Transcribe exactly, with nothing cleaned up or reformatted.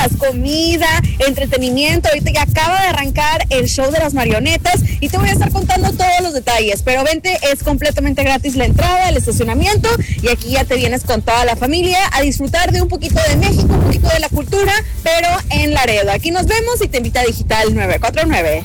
más, comida, entretenimiento. Ahorita ya acaba de arrancar el show de las marionetas y te voy a estar contando todos los detalles, pero vente, es completamente gratis la entrada, el estacionamiento, y aquí ya te vienes con toda la familia a disfrutar de un poquito de México, un poquito de la cultura, pero en Laredo. Aquí nos vemos y te invita a Digital nueve cuatro nueve.